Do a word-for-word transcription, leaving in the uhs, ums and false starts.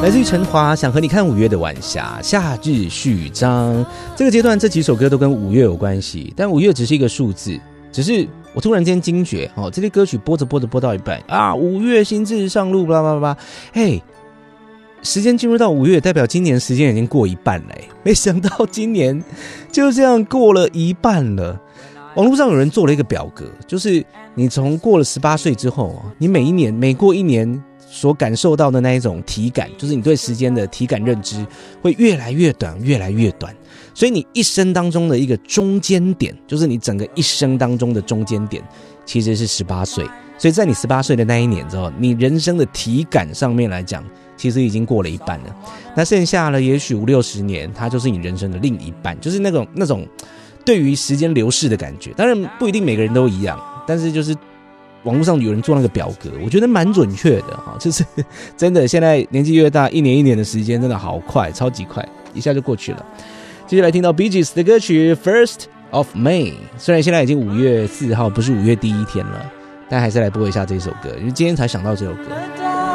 来自于陈华，想和你看五月的晚霞，夏日序章。这个阶段这几首歌都跟五月有关系，但五月只是一个数字，只是我突然间惊觉，哦，这些歌曲播着播着播到一半啊，五月新制上路，巴拉巴拉，嘿，时间进入到五月，代表今年时间已经过一半了，没想到今年就这样过了一半了。网络上有人做了一个表格，就是你从过了十八岁之后，你每一年每过一年所感受到的那一种体感，就是你对时间的体感认知会越来越短越来越短，所以你一生当中的一个中间点，就是你整个一生当中的中间点其实是十八岁。所以在你十八岁的那一年之后，你人生的体感上面来讲其实已经过了一半了，那剩下了也许五六十年，它就是你人生的另一半，就是那种那种对于时间流逝的感觉。当然不一定每个人都一样，但是就是网络上有人做那个表格，我觉得蛮准确的，就是真的现在年纪越大，一年一年的时间真的好快，超级快，一下就过去了。接下来听到 Bee Gees 的歌曲 First of May， 虽然现在已经五月四号，不是五月第一天了，但还是来播一下这首歌，因为今天才想到这首歌。